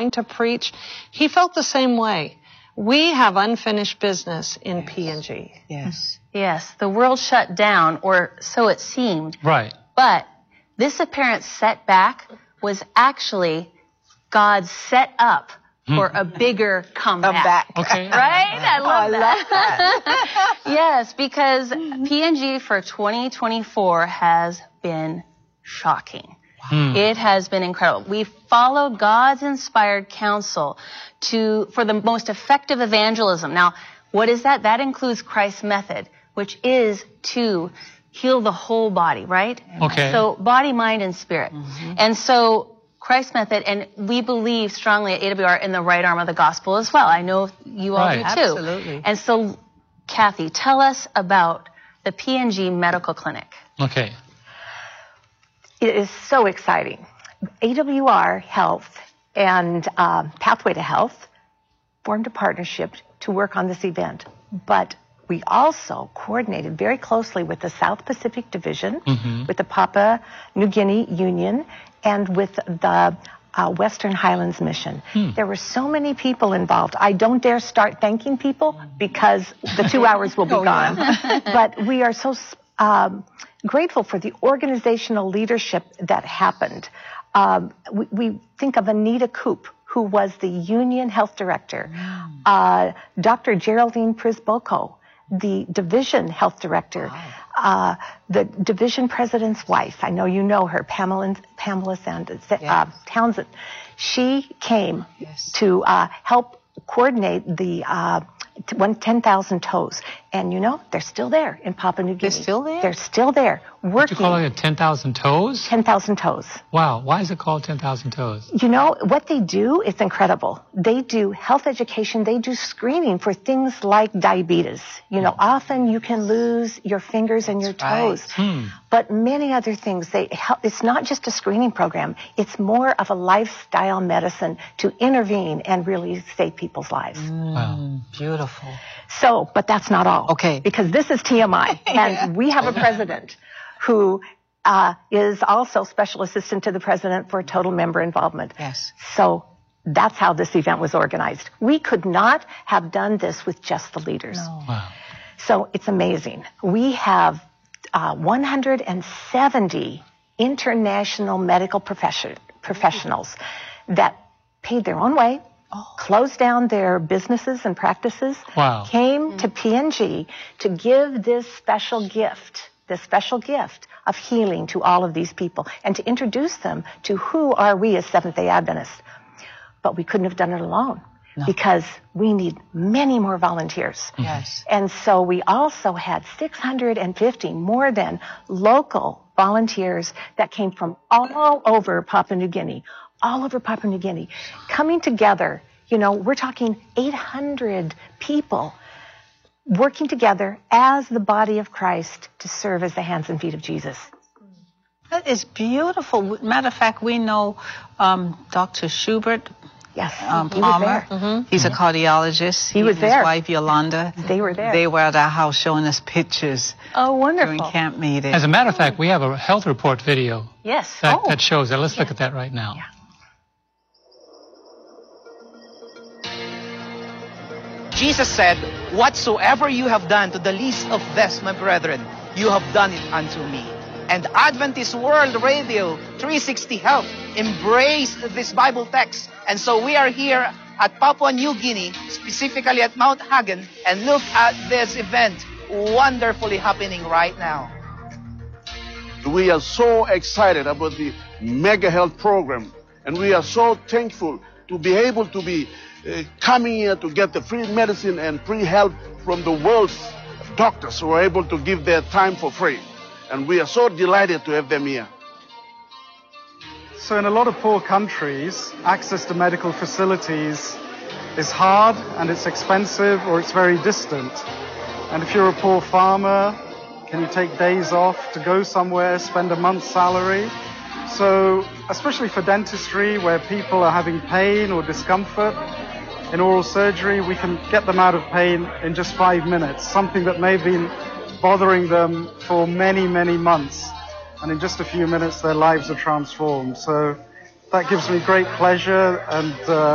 trying to preach, he felt the same way. We have unfinished business in P&G. Yes. Yes, the world shut down, or so it seemed. Right. But this apparent setback was actually God's set up for a bigger comeback. Okay. Right? I love that. Yes, because P&G for 2024 has been shocking. It has been incredible. We follow God's inspired counsel for the most effective evangelism. Now, what is that? That includes Christ's method, which is to heal the whole body, right? Okay. So body, mind, and spirit. And so Christ's method, and we believe strongly at AWR in the right arm of the gospel as well. I know you all do too. Absolutely. And so, Kathy, tell us about the P&G Medical Clinic. Okay. It is so exciting. AWR Health and Pathway to Health formed a partnership to work on this event, but we also coordinated very closely with the South Pacific Division, with the Papua New Guinea Union, and with the Western Highlands Mission. There were so many people involved. I don't dare start thanking people because the 2 hours will be gone. But we are so grateful for the organizational leadership that happened. We think of Anita Koop, who was the Union Health Director, Dr. Geraldine Prisboko, the Division Health Director, the Division President's wife. I know you know her, Pamela Townsend. She came to help coordinate the 10,000 toes. And you know, they're still there in Papua New Guinea. They're still there? They're still there, working. What you calling it 10,000 toes? 10,000 toes. Wow. Why is it called 10,000 toes? You know, what they do is incredible. They do health education. They do screening for things like diabetes. You know, often you can lose your fingers and your toes. But many other things. It's not just a screening program. It's more of a lifestyle medicine to intervene and really save people's lives. Wow. Beautiful. So, but that's not all. Okay. Because this is TMI. And we have a president who is also special assistant to the president for total member involvement. Yes. So that's how this event was organized. We could not have done this with just the leaders. No. Wow. So it's amazing. We have 170 international medical professionals that paid their own way, closed down their businesses and practices, came to P&G to give this special gift of healing to all of these people and to introduce them to who are we as Seventh-day Adventists. But we couldn't have done it alone because we need many more volunteers. Yes. And so we also had 650 more than local volunteers that came from all over Papua New Guinea, coming together. You know, we're talking 800 people working together as the body of Christ to serve as the hands and feet of Jesus. That is beautiful. Matter of fact, we know Dr. Schubert. Yes, Palmer. He's a cardiologist. He was and there. His wife Yolanda. They were there. They were at our house showing us pictures. Oh, wonderful. During camp meeting. As a matter of fact, we have a health report video Yes. that shows that. Let's look at that right now. Yeah. Jesus said, "Whatsoever you have done to the least of these, my brethren, you have done it unto me." And Adventist World Radio 360 Health embraced this Bible text. And so we are here at Papua New Guinea, specifically at Mount Hagen, and look at this event wonderfully happening right now. We are so excited about the Mega Health Program, and we are so thankful to be able to be coming here to get the free medicine and free help from the world's doctors who are able to give their time for free. And we are so delighted to have them here. So in a lot of poor countries, access to medical facilities is hard and it's expensive or it's very distant. And if you're a poor farmer, can you take days off to go somewhere, spend a month's salary? So especially for dentistry, where people are having pain or discomfort, in oral surgery, we can get them out of pain in just 5 minutes, something that may have been bothering them for many, many months. And in just a few minutes, their lives are transformed. So that gives me great pleasure and